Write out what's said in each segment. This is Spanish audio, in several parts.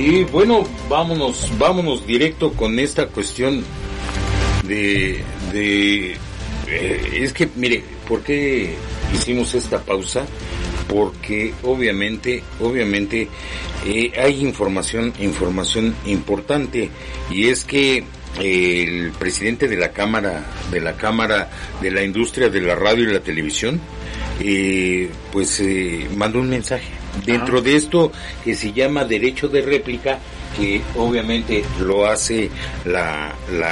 Y bueno, vámonos directo con esta cuestión es que, mire, ¿por qué hicimos esta pausa? Porque obviamente hay información importante, y es que el presidente de la Cámara de la Industria de la Radio y la Televisión mandó un mensaje dentro de esto que se llama derecho de réplica, que obviamente lo hace la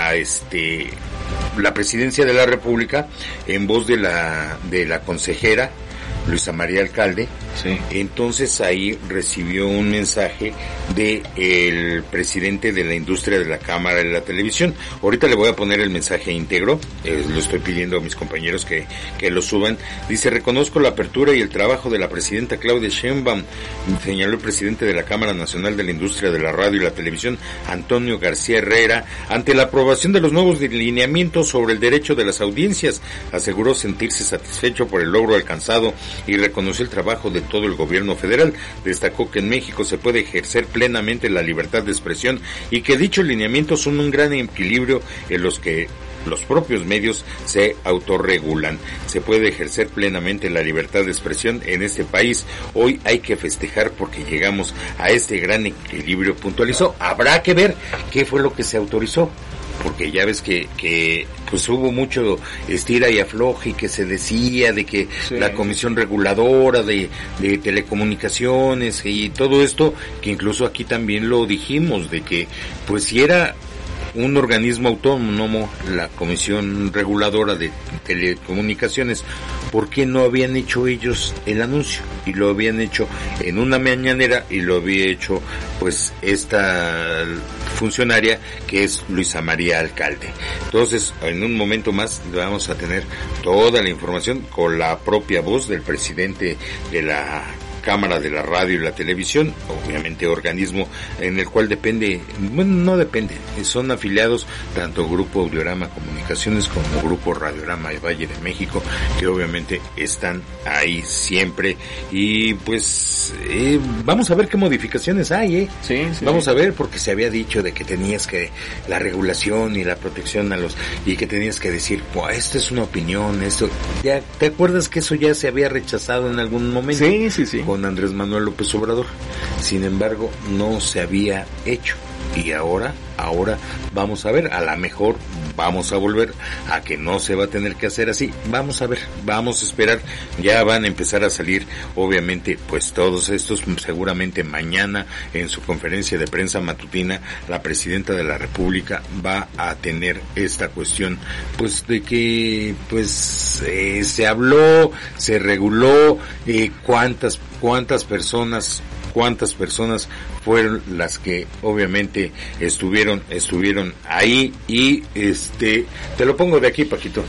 Presidencia de la República en voz de la consejera Luisa María Alcalde. Sí. Entonces ahí recibió un mensaje de el presidente de la Industria de la Cámara de la Televisión. Ahorita le voy a poner el mensaje íntegro, lo estoy pidiendo a mis compañeros que lo suban. Dice: reconozco la apertura y el trabajo de la presidenta Claudia Sheinbaum, señaló el presidente de la Cámara Nacional de la Industria de la Radio y la Televisión, Antonio García Herrera, ante la aprobación de los nuevos lineamientos sobre el derecho de las audiencias. Aseguró sentirse satisfecho por el logro alcanzado y reconoció el trabajo de todo el gobierno federal. Destacó que en México se puede ejercer plenamente la libertad de expresión y que dichos lineamientos son un gran equilibrio en los que los propios medios se autorregulan. Se puede ejercer plenamente la libertad de expresión en este país. Hoy hay que festejar porque llegamos a este gran equilibrio, puntualizó. Habrá que ver qué fue lo que se autorizó, porque ya ves que pues hubo mucho estira y afloje, y que se decía de que sí, la Comisión Reguladora de Telecomunicaciones y todo esto, que incluso aquí también lo dijimos, de que pues si era un organismo autónomo, la Comisión Reguladora de Telecomunicaciones, ¿por qué no habían hecho ellos el anuncio? Y lo habían hecho en una mañanera, y lo había hecho pues esta funcionaria que es Luisa María Alcalde. Entonces, en un momento más vamos a tener toda la información con la propia voz del presidente de la Cámara de la Radio y la Televisión, obviamente organismo en el cual no depende, son afiliados tanto Grupo Audiorama Comunicaciones como Grupo Radiorama de Valle de México, que obviamente están ahí siempre. Y pues vamos a ver qué modificaciones hay, Sí. Vamos a ver, porque se había dicho de que tenías que la regulación y la protección y que tenías que decir, esta es una opinión, esto, ya te acuerdas que eso ya se había rechazado en algún momento. Sí. Con Andrés Manuel López Obrador. Sin embargo, no se había hecho. Y ahora vamos a ver, a lo mejor vamos a volver a que no se va a tener que hacer así. Vamos a ver, vamos a esperar. Ya van a empezar a salir, obviamente, pues todos estos, seguramente mañana en su conferencia de prensa matutina, la presidenta de la República va a tener esta cuestión, pues de que pues se habló, se reguló, cuántas personas fueron las que obviamente estuvieron ahí. Y te lo pongo de aquí, Paquito,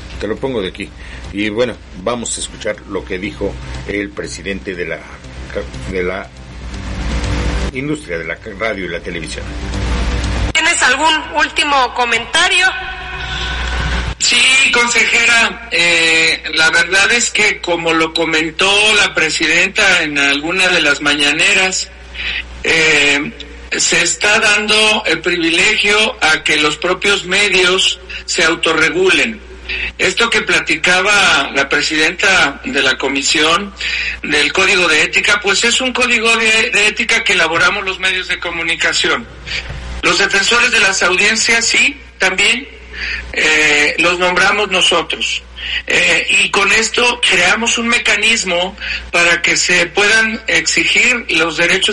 y bueno, vamos a escuchar lo que dijo el presidente de la industria de la radio y la televisión. ¿Tienes algún último comentario? Sí, consejera, la verdad es que, como lo comentó la presidenta en alguna de las mañaneras, se está dando el privilegio a que los propios medios se autorregulen. Esto que platicaba la presidenta de la comisión del Código de Ética, pues es un código de ética que elaboramos los medios de comunicación. Los defensores de las audiencias, sí, también los nombramos nosotros. Y con esto creamos un mecanismo para que se puedan exigir los derechos